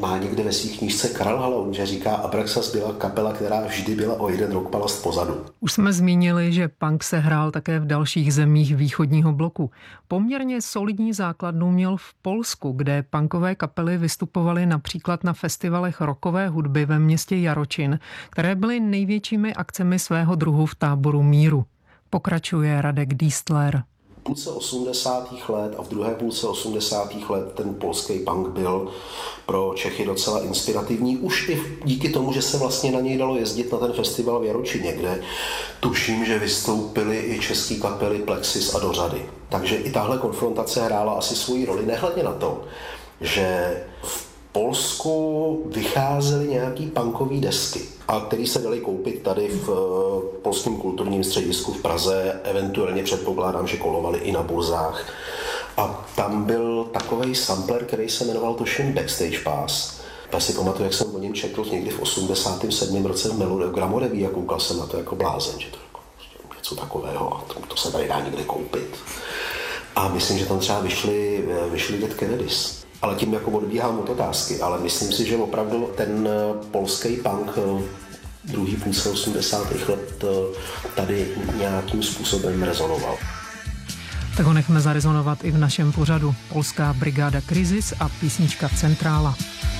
má někde ve svých knížce Karel Haloun, že říká, Abraxas byla kapela, která vždy byla o jeden rok palast pozadu. Už jsme zmínili, že punk se hrál také v dalších zemích východního bloku. Poměrně solidní základnu měl v Polsku, kde punkové kapely vystupovaly například na festivalech rockové hudby ve městě Jaročin, které byly největšími akcemi svého druhu v táboru míru. Pokračuje Radek Dístler. V půlce 80. let a v druhé půlce 80. let ten polský punk byl pro Čechy docela inspirativní. Už i díky tomu, že se vlastně na něj dalo jezdit na ten festival v Jaročině, kde tuším, že vystoupily i české kapely Plexis a Dořady. Takže i tahle konfrontace hrála asi svoji roli, nehledě na to, že v Polsku vycházely nějaký punkový desky, a které se daly koupit tady v Polském kulturním středisku v Praze, eventuálně předpokládám, že kolovaly i na burzách. A tam byl takovej sampler, který se jmenoval tuším Backstage Pass. Já si pamatuju, jak jsem o něm četl někdy v 87. roce v Gramoreví a koukal jsem na to jako blázen, že to jako něco takového, a to se tady dá někde koupit. A myslím, že tam třeba vyšly Dead Kennedys. Ale tím jako odbíhám od otázky, ale myslím si, že opravdu ten polský punk druhý půlce 80. let tady nějakým způsobem rezonoval. Tak ho nechme zarezonovat i v našem pořadu. Polská brigáda Kryzys a písnička Centrála.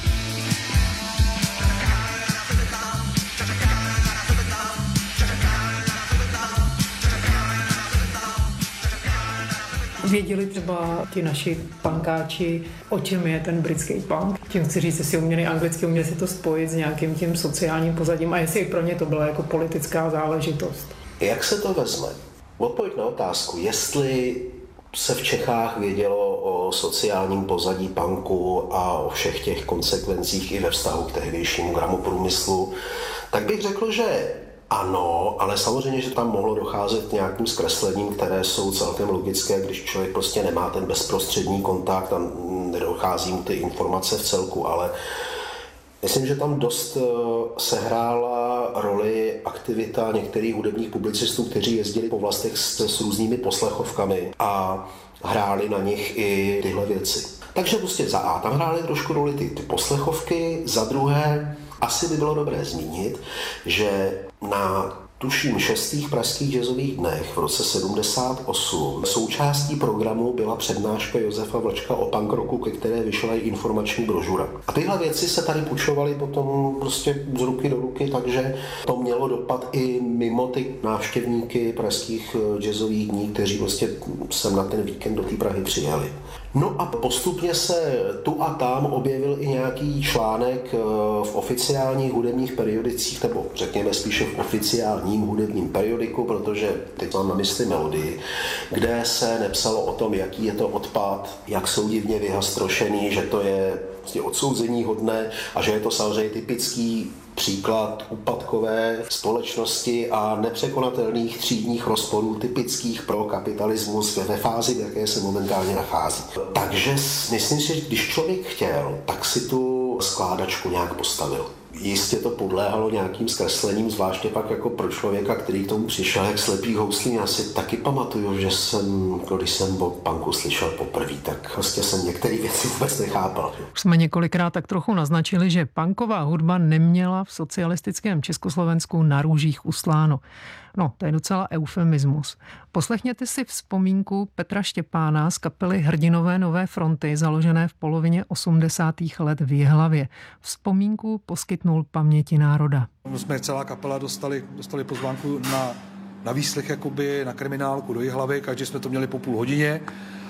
Věděli třeba ti naši punkáči, o čem je ten britský punk? Tím chci říct, jestli uměli anglicky, uměli si to spojit s nějakým tím sociálním pozadím a jestli i pro ně to byla jako politická záležitost. Jak se to vezme? Odpověď na otázku, jestli se v Čechách vědělo o sociálním pozadí punku a o všech těch konsekvencích i ve vztahu k tehdejšímu gramoprůmyslu, tak bych řekl, že ano, ale samozřejmě, že tam mohlo docházet k nějakým zkreslením, které jsou celkem logické, když člověk prostě nemá ten bezprostřední kontakt a nedochází mu ty informace v celku, ale myslím, že tam dost sehrála roli aktivita některých hudebních publicistů, kteří jezdili po vlastech s různými poslechovkami a hráli na nich i tyhle věci. Takže prostě za A tam hrály trošku roli ty poslechovky, za druhé asi by bylo dobré zmínit, že na tuším 6. pražských jazzových dnech v roce 78 součástí programu byla přednáška Josefa Vlčka o punk rocku, ke které vyšla i informační brožura. A tyhle věci se tady půjčovaly potom prostě z ruky do ruky, takže to mělo dopad i mimo ty návštěvníky pražských jazzových dní, kteří prostě sem na ten víkend do té Prahy přijeli. No a postupně se tu a tam objevil i nějaký článek v oficiálních hudebních periodicích, nebo řekněme spíše v oficiálním hudebním periodiku, protože teď mám na mysli Melodii, kde se nepsalo o tom, jaký je to odpad, jak jsou divně vyhastrošený, že to je vlastně odsouzení hodné a že je to samozřejmě typický příklad úpadkové společnosti a nepřekonatelných třídních rozporů typických pro kapitalismus ve fázi, v jaké se momentálně nachází. Takže myslím si, že když člověk chtěl, tak si tu skládačku nějak postavil. Jistě to podléhalo nějakým zkreslením, zvláště pak jako pro člověka, který k tomu přišel jak slepý houslí. Já si taky pamatuju, že když jsem o punku slyšel poprvé, tak prostě jsem některé věci vůbec nechápal. Už jsme několikrát tak trochu naznačili, že punková hudba neměla v socialistickém Československu na růžích ustláno. No, to je docela eufemismus. Poslechněte si vzpomínku Petra Štěpána z kapely Hrdinové Nové fronty, založené v polovině 80. let v Jihlavě. Vzpomínku poskytnul Paměti národa. My jsme celá kapela dostali pozvánku na výslech jakoby na kriminálku do Jihlavy, každý jsme to měli po půl hodině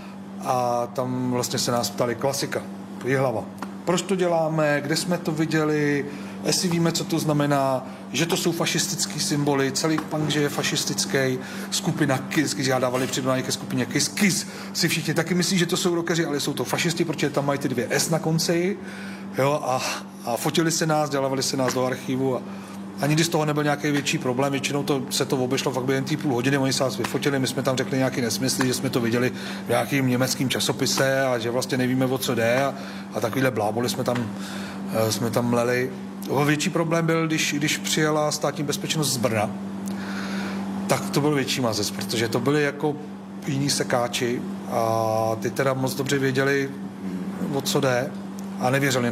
a tam vlastně se nás ptali klasika, Jihlava. Proč to děláme, kde jsme to viděli, jestli víme, co to znamená, že to jsou fašistický symboly, celý punk, že je fašistický, skupina KISS, když dávali přednášky ke skupině KISS. KISS si všichni taky myslí, že to jsou rockeři, ale jsou to fašisti, protože tam mají ty dvě S na konci, jo, a fotili se nás, dělávali se nás do archivu a nikdy z toho nebyl nějaký větší problém, většinou se to obešlo fakt během té půl hodiny, oni se nás vyfotili, my jsme tam řekli nějaký nesmysly, že jsme to viděli v nějakým německým časopise a že vlastně nevíme, o co jde a takovýhle bláboli jsme tam mleli. Větší problém byl, když přijela státní bezpečnost z Brna, tak to byl větší mazec, protože to byli jako jiní sekáči a ty teda moc dobře věděli, o co jde a nevěřili